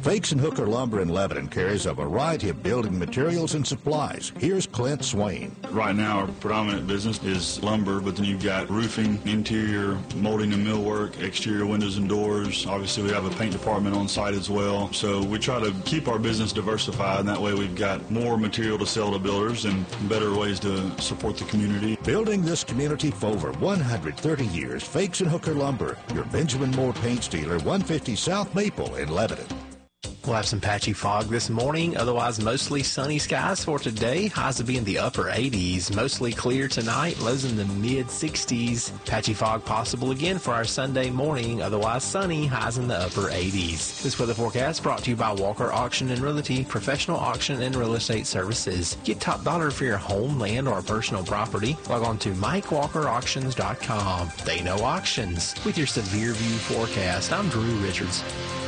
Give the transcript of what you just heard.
Fakes and Hooker Lumber in Lebanon carries a variety of building materials and supplies. Here's Clint Swain. Right now, our predominant business is lumber, but then you've got roofing, interior, molding and millwork, exterior windows and doors. Obviously, we have a paint department on site as well. So we try to keep our business diversified, and that way we've got more material to sell to builders and better ways to support the community. Building this community for over 130 years, Fakes and Hooker Lumber, your Benjamin Moore paint dealer, 150 South Maple in Lebanon. We'll have some patchy fog this morning, otherwise mostly sunny skies for today. Highs will be in the upper 80s, mostly clear tonight, lows in the mid-60s. Patchy fog possible again for our Sunday morning, otherwise sunny, highs in the upper 80s. This weather forecast brought to you by Walker Auction and Realty, professional auction and real estate services. Get top dollar for your home, land, or personal property. Log on to MikeWalkerAuctions.com. They know auctions. With your severe view forecast, I'm Drew Richards.